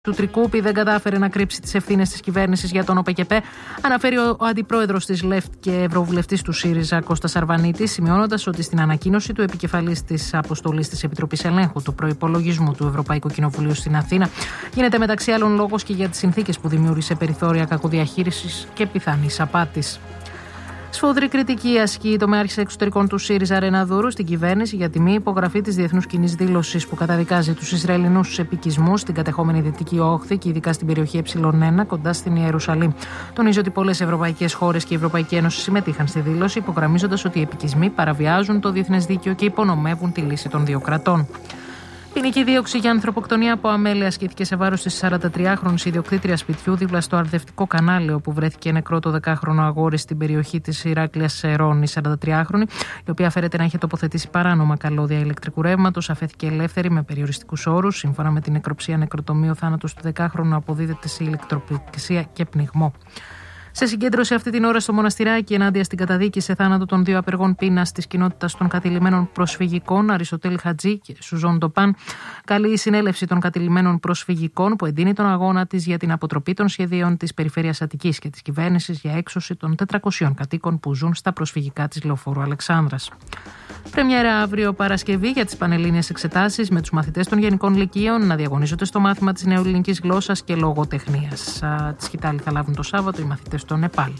του Τρικούπη δεν κατάφερε να κρύψει τις ευθύνες της κυβέρνησης για τον ΟΠΕΚΕΠΕ, αναφέρει ο αντιπρόεδρος της ΛΕΦΤ και ευρωβουλευτής του ΣΥΡΙΖΑ Κώστας Αρβανίτης, σημειώνοντας ότι στην ανακοίνωση του επικεφαλής της αποστολής της Επιτροπής Ελέγχου του Προϋπολογισμού του Ευρωπαϊκού Κοινοβουλίου στην Αθήνα γίνεται μεταξύ άλλων λόγος και για τις συνθήκες που δημιούργησε περιθώρια κακοδιαχείρισης και πιθανής απάτης. Σφοδρή κριτική ασκεί η τομέαρχης εξωτερικών του ΣΥΡΙΖΑ Ρεναδούρου στην κυβέρνηση για τη μη υπογραφή της διεθνούς κοινής δήλωσης που καταδικάζει τους Ισραηλινούς επικισμούς στην κατεχόμενη Δυτική Όχθη και ειδικά στην περιοχή Ε1 κοντά στην Ιερουσαλήμ. Τονίζει ότι πολλές ευρωπαϊκές χώρες και η Ευρωπαϊκή Ένωση συμμετείχαν στη δήλωση, υπογραμμίζοντας ότι οι επικισμοί παραβιάζουν το διεθνές δίκαιο και υπονομεύουν τη λύση των δύο κρατών. Ποινική δίωξη για ανθρωποκτονία από αμέλεια ασκήθηκε σε βάρος της 43χρονης ιδιοκτήτριας σπιτιού δίπλα στο αρδευτικό κανάλι, όπου βρέθηκε νεκρό το 10χρονο αγόρι στην περιοχή της Ηράκλειας Σερών. Η 43χρονη, η οποία φέρεται να είχε τοποθετήσει παράνομα καλώδια ηλεκτρικού ρεύματος, αφέθηκε ελεύθερη με περιοριστικούς όρους. Σύμφωνα με την νεκροψία νεκροτομείο, θάνατος του 10χρονου αποδίδεται σε ηλεκτροπληξία και πνιγμό. Σε συγκέντρωση αυτή την ώρα στο Μοναστηράκι ενάντια στην καταδίκη σε θάνατο των δύο απεργών πείνας της κοινότητας των κατηλημένων προσφυγικών, Αριστοτέλη Χατζή και Σουζόν Ντοπάν, καλεί η συνέλευση των κατηλημένων προσφυγικών που εντείνει τον αγώνα της για την αποτροπή των σχεδίων της Περιφέρειας Αττικής και της κυβέρνησης για έξωση των 400 κατοίκων που ζουν στα προσφυγικά της Λεωφόρου Αλεξάνδρας. Πρεμιέρα αύριο Παρασκευή για τις πανελλήνιες εξετάσεις με τους μαθητές των Γενικών Λυκείων να διαγωνίζονται στο μάθημα της νεοελληνικής γλώσσας και λογοτεχνίας. Τη σκητάλη θα λάβουν το Σάββατο οι μαθητές στο Νεπάλ.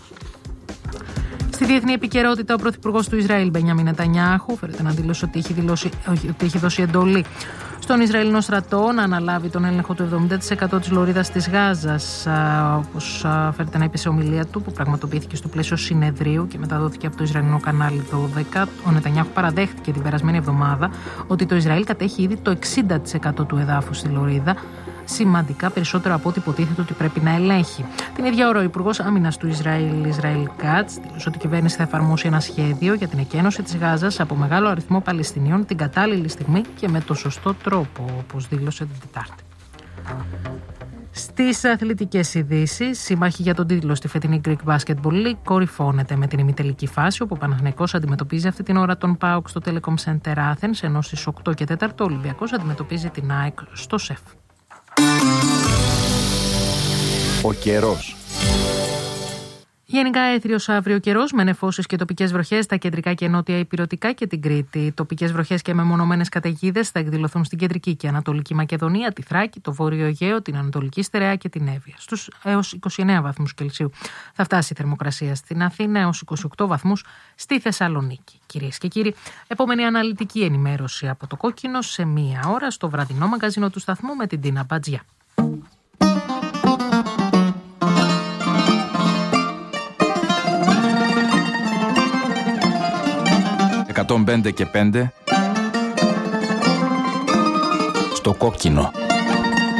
Στη διεθνή επικαιρότητα, ο πρωθυπουργός του Ισραήλ, Μπενιάμιν Νετανιάχου, φέρεται να δηλώσει ότι έχει δώσει εντολή στον Ισραηλινό στρατό να αναλάβει τον έλεγχο του 70% της λωρίδας της Γάζας, όπως φέρεται να είπε σε ομιλία του, που πραγματοποιήθηκε στο πλαίσιο συνεδρίου και μεταδόθηκε από το Ισραηλινό κανάλι 12. Ο Νετανιάχου παραδέχτηκε την περασμένη εβδομάδα ότι το Ισραήλ κατέχει ήδη το 60% του εδάφους στη λωρίδα, σημαντικά περισσότερο από ό,τι υποτίθεται ότι πρέπει να ελέγχει. Την ίδια ώρα, ο Υπουργός Άμυνας του Ισραήλ Κάτς, δήλωσε ότι η κυβέρνηση θα εφαρμόσει ένα σχέδιο για την εκένωση της Γάζας από μεγάλο αριθμό Παλαιστινίων την κατάλληλη στιγμή και με το σωστό τρόπο, όπως δήλωσε την Τετάρτη. Στις αθλητικές ειδήσεις, η μάχη για τον τίτλο στη φετινή Greek Basketball League κορυφώνεται με την ημιτελική φάση, όπου ο Παναθηναϊκός αντιμετωπίζει αυτή την ώρα τον ΠΑΟΚ στο Telecom Center Athens, ενώ στις 8 και 4 ο Ολυμπιακός αντιμετωπίζει την ΑΕΚ στο ΣΕΦ. Ο καιρός. Γενικά έθριος αύριο καιρός με νεφώσεις και τοπικές βροχές στα κεντρικά και νότια ηπειρωτικά και την Κρήτη. Τοπικές βροχές και μεμονωμένες καταιγίδες θα εκδηλωθούν στην κεντρική και ανατολική Μακεδονία, τη Θράκη, το Βόρειο Αιγαίο, την Ανατολική Στερεά και την Εύβοια. Στους έως 29 βαθμούς Κελσίου θα φτάσει η θερμοκρασία στην Αθήνα, έως 28 βαθμούς στη Θεσσαλονίκη. Κυρίες και κύριοι, επόμενη αναλυτική ενημέρωση από το Κόκκινο σε μία ώρα στο βραδινό μαγκαζίνο του σταθμού με την Τίνα Μπατζιά. 105 και 5 στο Κόκκινο.